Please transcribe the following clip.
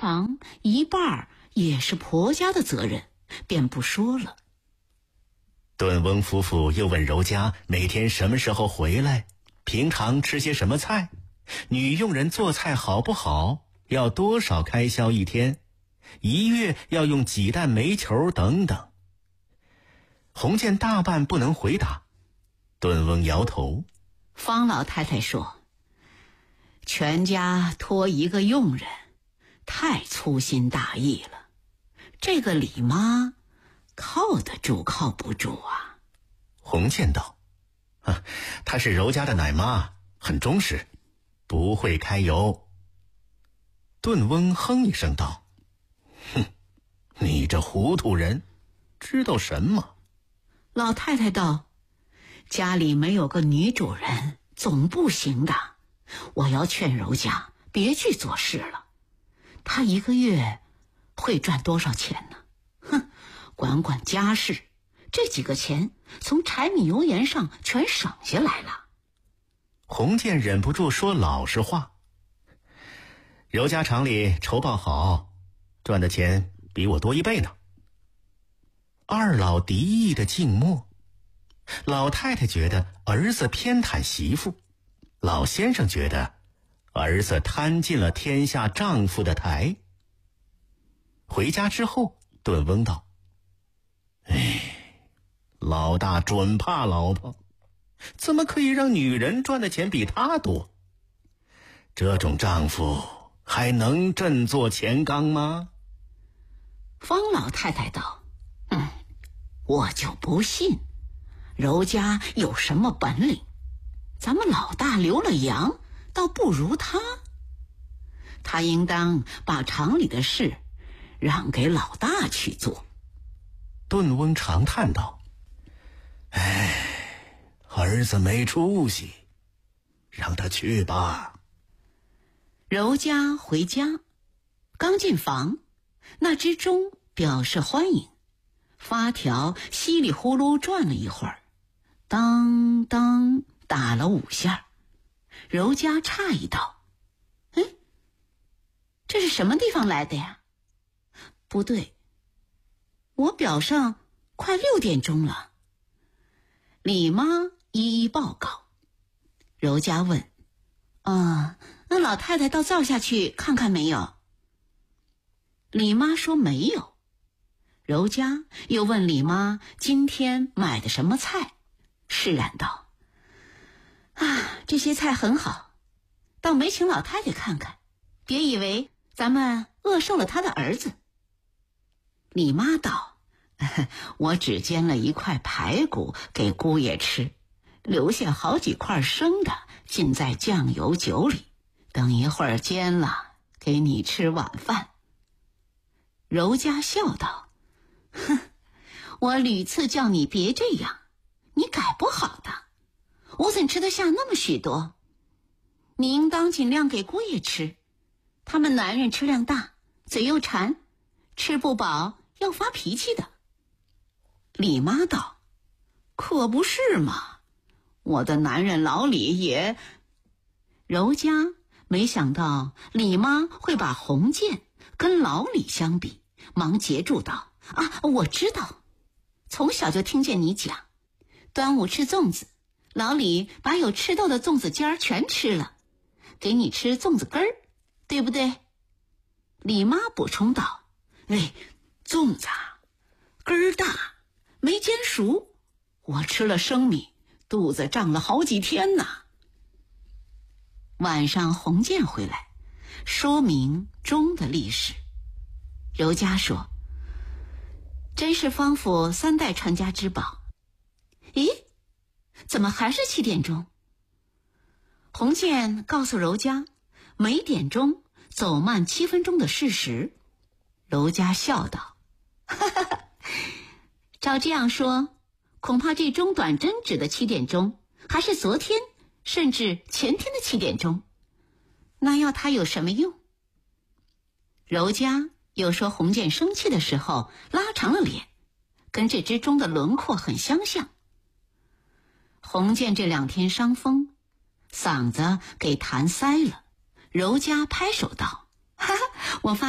房一半也是婆家的责任，便不说了。 顿翁夫妇又问柔家每天什么时候回来，平常吃些什么菜，女佣人做菜好不好，要多少开销一天，一月要用几担煤球等等。洪建大半不能回答，顿翁摇头。 方老太太说，全家托一个佣人，太粗心大意了。这个李妈靠得住靠不住啊？ 洪建道，她是柔家的奶妈，很忠实，不会开油。顿翁哼一声道，哼，你这糊涂人，知道什么？ 老太太道，家里没有个女主人总不行的，我要劝柔家别去做事了。她一个月会赚多少钱呢？哼，管管家事，这几个钱从柴米油盐上全省下来了。 洪建忍不住说老实话，柔家厂里酬报好，赚的钱比我多1倍呢。二老敌意的静默，老太太觉得儿子偏袒媳妇，老先生觉得儿子贪进了天下丈夫的台。回家之后，顿翁道，老大准怕老婆，怎么可以让女人赚的钱比他多？这种丈夫还能振作钱刚吗？ 方老太太道，我就不信柔家有什么本领，咱们老大留了洋，倒不如他。他应当把厂里的事让给老大去做。 顿翁长叹道，儿子没出息，让他去吧。 柔家回家，刚进房，那只钟表示欢迎，发条稀里呼噜转了一会儿，当当打了5下。柔家诧异道，这是什么地方来的呀？不对，我表上快6点钟了。李妈一一报告。柔家问，那老太太到灶下去看看没有？李妈说没有。柔家又问李妈今天买的什么菜，释然道，这些菜很好，倒没请老太太看看，别以为咱们饿瘦了她的儿子。李妈道，我只煎了1块排骨给姑爷吃，留下好几块生的浸在酱油酒里，等一会儿煎了给你吃晚饭。柔家笑道，我屡次叫你别这样，你改不好的，我怎吃得下那么许多？你应当尽量给姑爷吃，他们男人吃量大，嘴又馋，吃不饱要发脾气的。李妈道，可不是嘛，我的男人老李也……柔家没想到李妈会把洪建跟老李相比，忙截住道，我知道，从小就听见你讲，端午吃粽子，老李把有吃豆的粽子尖儿全吃了，给你吃粽子根儿，对不对？李妈补充道，粽子根儿大，没煎熟，我吃了生米，肚子胀了好几天呢。晚上洪建回来，说明钟的历史。柔家说，真是方府3代传家之宝。怎么还是7点钟？洪建告诉柔家每点钟走慢7分钟的事实。柔家笑道，照这样说，恐怕这钟短针指的7点钟还是昨天甚至前天的7点钟，那要它有什么用？柔家又说洪建生气的时候拉长了脸，跟这只钟的轮廓很相像。洪建这2天伤风，嗓子给痰塞了。柔家拍手道，我发